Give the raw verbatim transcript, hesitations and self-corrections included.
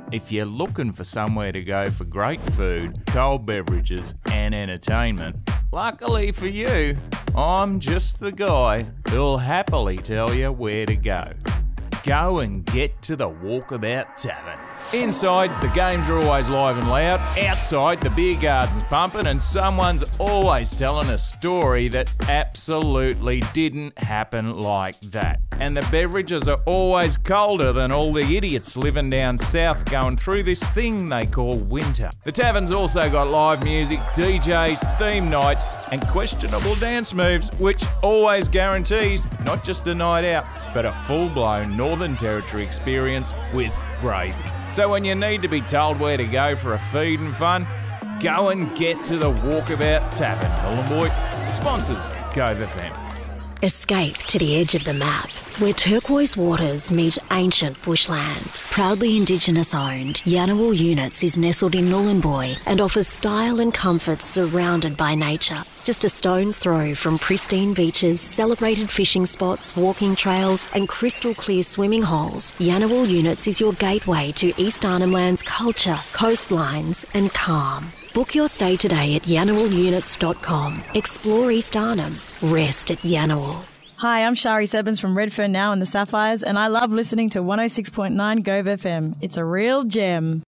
if you're looking for somewhere to go for great food, cold beverages and entertainment, luckily for you, I'm just the guy who'll happily tell you where to go. Go and get to the Walkabout Tavern. Inside, the games are always live and loud. Outside, the beer garden's pumping and someone's always telling a story that absolutely didn't happen like that. And the beverages are always colder than all the idiots living down south going through this thing they call winter. The tavern's also got live music, D Js, theme nights and questionable dance moves, which always guarantees not just a night out, but a full-blown Northern Territory experience with gravy. So when you need to be told where to go for a feed and fun, go and get to the Walkabout Tavern. Nhulunbuy sponsors Cove F M. Escape to the edge of the map, where turquoise waters meet ancient bushland. Proudly Indigenous owned, Yanawal Units is nestled in Nhulunbuy and offers style and comfort surrounded by nature. Just a stone's throw from pristine beaches, celebrated fishing spots, walking trails and crystal clear swimming holes, Yanawal Units is your gateway to East Arnhem Land's culture, coastlines and calm. Book your stay today at yanawal units dot com. Explore East Arnhem. Rest at Yanawal. Hi, I'm Shari Sebens from Redfern Now and the Sapphires, and I love listening to one oh six point nine Gove F M. It's a real gem.